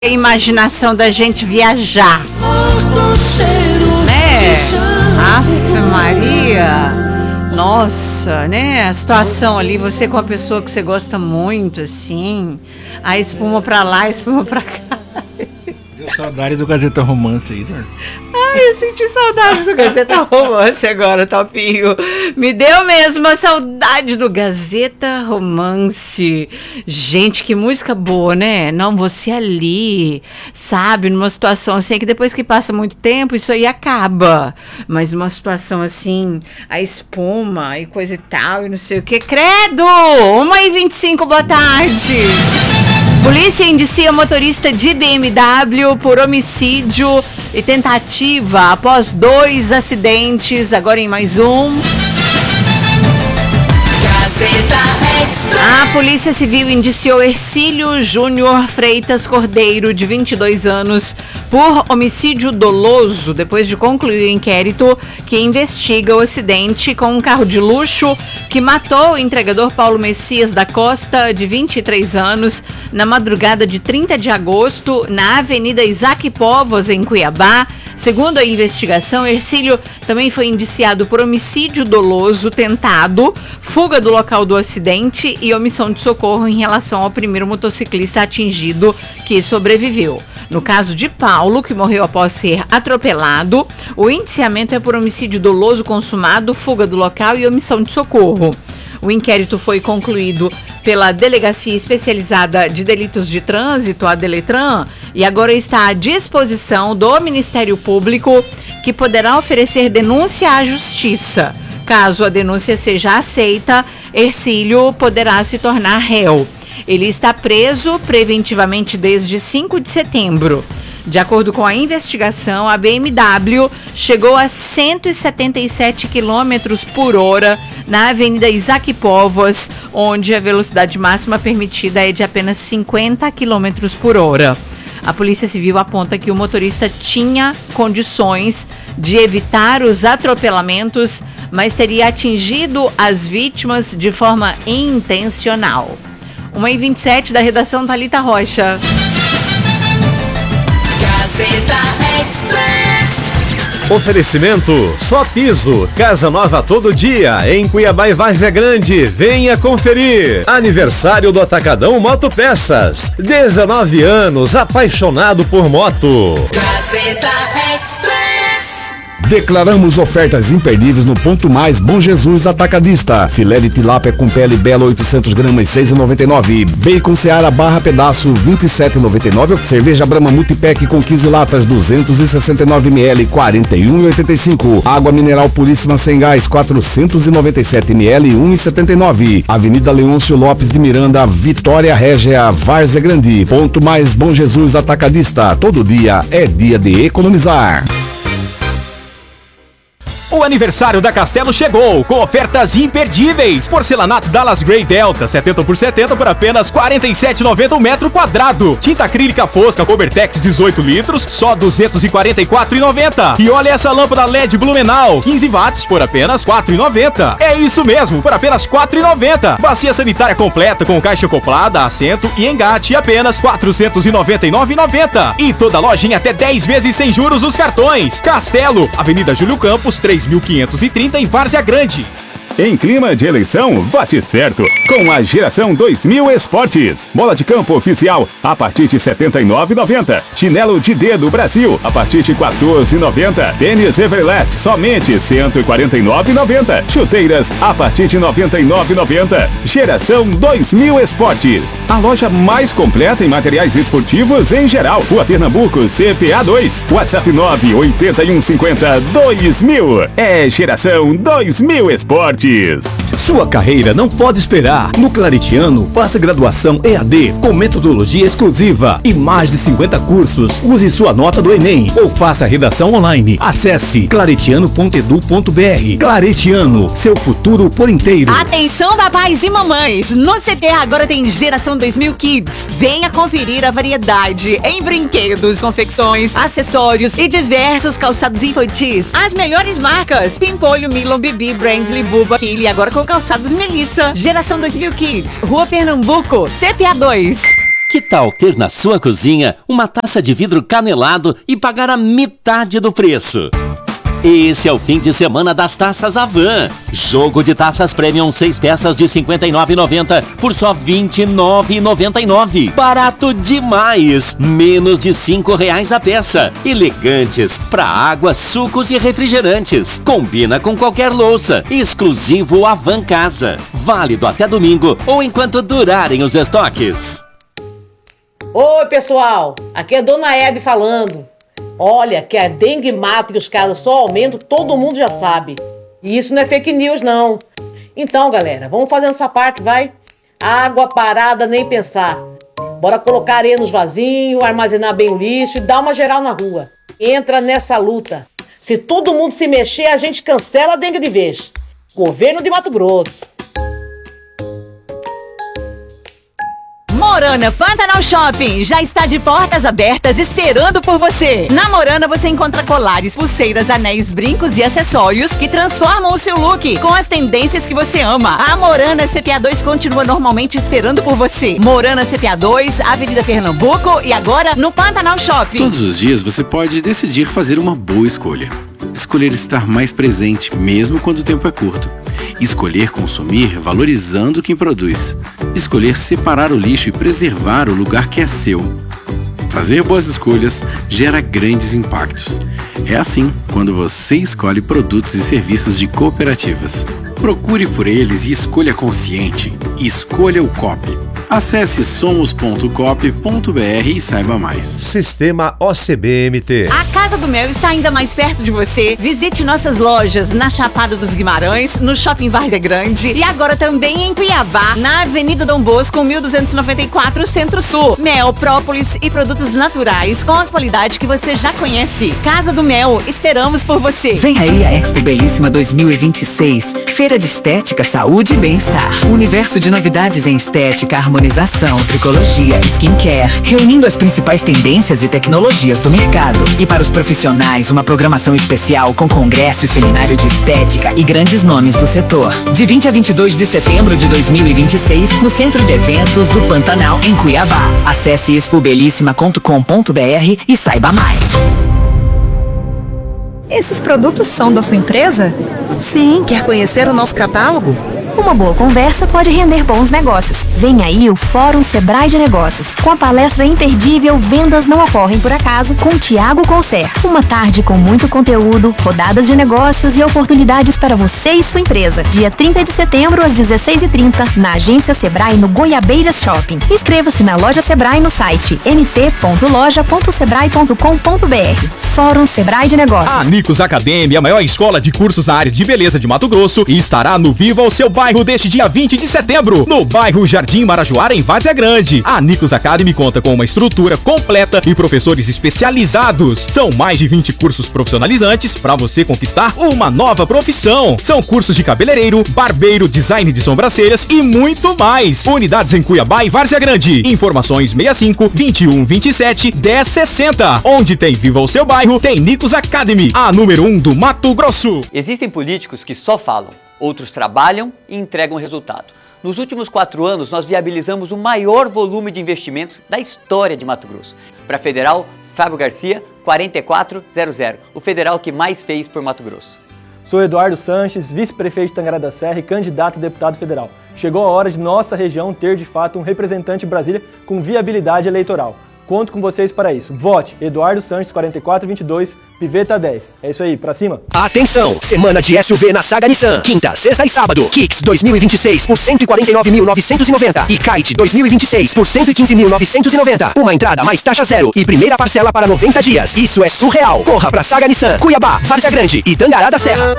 a imaginação da gente viajar, né? Ave Maria, nossa, né? A situação ali, você com a pessoa que você gosta muito, assim, a espuma pra lá, a espuma pra cá. Deu saudade do Gazeta Romance aí, né? Ai, eu senti saudade do Gazeta Romance agora, Topinho. Me deu mesmo a saudade do Gazeta Romance. Gente, que música boa, né? Não, você ali, sabe, numa situação assim, que depois que passa muito tempo, isso aí acaba. Mas numa situação assim, a espuma e coisa e tal, e não sei o que. Credo! 1h25, boa tarde. Polícia indicia motorista de BMW por homicídio e tentativa após 2 acidentes, agora em mais um. A Polícia Civil indiciou Hercílio Júnior Freitas Cordeiro, de 22 anos, por homicídio doloso, depois de concluir o inquérito que investiga o acidente com um carro de luxo que matou o entregador Paulo Messias da Costa, de 23 anos, na madrugada de 30 de agosto, na Avenida Isaac Povos, em Cuiabá. Segundo a investigação, Hercílio também foi indiciado por homicídio doloso tentado, fuga do local do acidente e omissão de socorro em relação ao primeiro motociclista atingido, que sobreviveu. No caso de Paulo, que morreu após ser atropelado, o indiciamento é por homicídio doloso consumado, fuga do local e omissão de socorro. O inquérito foi concluído pela Delegacia Especializada de Delitos de Trânsito, a Deletran, e agora está à disposição do Ministério Público, que poderá oferecer denúncia à Justiça. Caso a denúncia seja aceita, Hercílio poderá se tornar réu. Ele está preso preventivamente desde 5 de setembro. De acordo com a investigação, a BMW chegou a 177 km por hora na Avenida Isaac Povos, onde a velocidade máxima permitida é de apenas 50 km por hora. A Polícia Civil aponta que o motorista tinha condições de evitar os atropelamentos, mas teria atingido as vítimas de forma intencional. 1h27 da redação Thalita Rocha. Oferecimento Só Piso, casa nova todo dia, em Cuiabá e Várzea Grande. Venha conferir. Aniversário do Atacadão Motopeças. 19 anos, apaixonado por moto. Declaramos ofertas imperdíveis no Ponto Mais Bom Jesus Atacadista. Filé de tilápia com pele bela 800 gramas 6,99. Bacon Seara barra pedaço 27,99. Cerveja Brahma Multipack com 15 latas 269 ml 41,85. Água mineral puríssima sem gás 497 ml 1,79. Avenida Leôncio Lopes de Miranda, Vitória Régia, Várzea Grande. Ponto Mais Bom Jesus Atacadista. Todo dia é dia de economizar. O aniversário da Castelo chegou, com ofertas imperdíveis. Porcelanato Dallas Grey Delta, 70 por 70 por apenas R$ 47,90 o metro quadrado. Tinta acrílica fosca Cobertex 18 litros, só R$ 244,90. E olha essa lâmpada LED Blumenau, 15 watts por apenas R$ 4,90. É isso mesmo, por apenas R$ 4,90. Bacia sanitária completa com caixa acoplada, assento e engate, apenas R$ 499,90. E toda loja em até 10 vezes sem juros nos cartões. Castelo, Avenida Júlio Campos, 3.530 em Várzea Grande. Em clima de eleição, vote certo com a Geração 2000 Esportes. Bola de campo oficial a partir de R$ 79,90. Chinelo de dedo Brasil a partir de R$ 14,90. Tênis Everlast somente R$ 149,90. Chuteiras a partir de R$ 99,90. Geração 2000 Esportes. A loja mais completa em materiais esportivos em geral. Rua Pernambuco, CPA 2. WhatsApp 981502000. É Geração 2000 Esportes. Sua carreira não pode esperar. No Claretiano, faça graduação EAD com metodologia exclusiva e mais de 50 cursos. Use sua nota do Enem ou faça redação online. Acesse claretiano.edu.br. Claretiano, seu futuro por inteiro. Atenção, papais e mamães! No CPA agora tem Geração 2000 Kids. Venha conferir a variedade em brinquedos, confecções, acessórios e diversos calçados infantis. As melhores marcas: Pimpolho, Milon, Bibi, Brandly, Buba, Kili, agora com calçados Melissa. Geração 2000 Kids, Rua Pernambuco, CPA 2. Que tal ter na sua cozinha uma taça de vidro canelado e pagar a metade do preço? Esse é o fim de semana das taças Avan. Jogo de taças Premium 6 peças de R$ 59,90 por só R$ 29,99. Barato demais! Menos de R$ 5,00 a peça. Elegantes para água, sucos e refrigerantes. Combina com qualquer louça. Exclusivo Avan Casa. Válido até domingo ou enquanto durarem os estoques. Oi, pessoal. Aqui é Dona Ed falando. Olha, que a dengue mata e os casos só aumentam, todo mundo já sabe. E isso não é fake news, não. Então, galera, vamos fazer essa parte, vai? Água parada, nem pensar. Bora colocar areia nos vasinhos, armazenar bem o lixo e dar uma geral na rua. Entra nessa luta. Se todo mundo se mexer, a gente cancela a dengue de vez. Governo de Mato Grosso. Morana Pantanal Shopping já está de portas abertas esperando por você. Na Morana você encontra colares, pulseiras, anéis, brincos e acessórios que transformam o seu look com as tendências que você ama. A Morana CPA 2 continua normalmente esperando por você. Morana CPA 2, Avenida Pernambuco e agora no Pantanal Shopping. Todos os dias você pode decidir fazer uma boa escolha. Escolher estar mais presente, mesmo quando o tempo é curto. Escolher consumir valorizando quem produz. Escolher separar o lixo e preservar o lugar que é seu. Fazer boas escolhas gera grandes impactos. É assim quando você escolhe produtos e serviços de cooperativas. Procure por eles e escolha consciente. Escolha o COP. Acesse somos.cop.br e saiba mais. Sistema OCBMT. A Casa do Mel está ainda mais perto de você. Visite nossas lojas na Chapada dos Guimarães, no Shopping Várzea Grande e agora também em Cuiabá, na Avenida Dom Bosco, 1294, Centro-Sul. Mel, própolis e produtos naturais com a qualidade que você já conhece. Casa do Mel, esperamos por você. Vem aí a Expo Belíssima 2026. Feira de Estética, Saúde e Bem-Estar. Universo de novidades em estética, harmonização, tricologia, skincare, reunindo as principais tendências e tecnologias do mercado. E para os profissionais, uma programação especial com congresso e seminário de estética e grandes nomes do setor. De 20 a 22 de setembro de 2026, no Centro de Eventos do Pantanal, em Cuiabá. Acesse expobelissima.com.br e saiba mais. Esses produtos são da sua empresa? Sim, quer conhecer o nosso catálogo? Uma boa conversa pode render bons negócios. Vem aí o Fórum Sebrae de Negócios, com a palestra imperdível Vendas Não Ocorrem Por Acaso, com Tiago Concer. Uma tarde com muito conteúdo, rodadas de negócios e oportunidades para você e sua empresa. Dia 30 de setembro, às 16h30, na Agência Sebrae, no Goiabeiras Shopping. Inscreva-se na loja Sebrae no site mt.loja.sebrae.com.br. Fórum Sebrae de Negócios. A Nicos Academy, a maior escola de cursos na área de beleza de Mato Grosso, estará no Viva o Seu Bairro deste dia 20 de setembro, no bairro Jardim Marajoara, em Várzea Grande. A Nicos Academy conta com uma estrutura completa e professores especializados. São mais de 20 cursos profissionalizantes para você conquistar uma nova profissão. São cursos de cabeleireiro, barbeiro, design de sobrancelhas e muito mais. Unidades em Cuiabá e Várzea Grande. Informações 65 21 27 10 60. Onde tem Viva o Seu Bairro, tem Nicos Academy, a número 1 do Mato Grosso. Existem políticos que só falam, outros trabalham e entregam resultado. Nos últimos 4 anos, nós viabilizamos o maior volume de investimentos da história de Mato Grosso. Para a Federal, Fábio Garcia, 4400, o federal que mais fez por Mato Grosso. Sou Eduardo Sanches, vice-prefeito de Tangará da Serra e candidato a deputado federal. Chegou a hora de nossa região ter, de fato, um representante em Brasília com viabilidade eleitoral. Conto com vocês para isso. Vote Eduardo Sanches 4422, Piveta 10. É isso aí, pra cima. Atenção! Semana de SUV na Saga Nissan. Quinta, sexta e sábado. Kicks 2026 por 149.990 e Kite 2026 por 115.990. Uma entrada mais taxa zero e primeira parcela para 90 dias. Isso é surreal. Corra pra Saga Nissan, Cuiabá, Várzea Grande e Tangará da Serra.